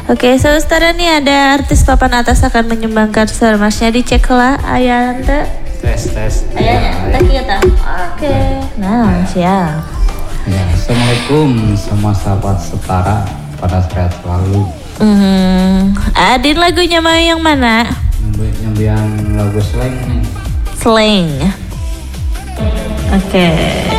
Oke, saudara nih ada artis papan atas akan menyumbangkan suara masnya, dicek lah ayah tante. Tes. Ayah, kita. Oke. Nah, siap. Ya, assalamualaikum semua sahabat setara, pada sehat selalu. Adin lagunya mau yang mana? Yang lagu slang nih. Slang. Oke.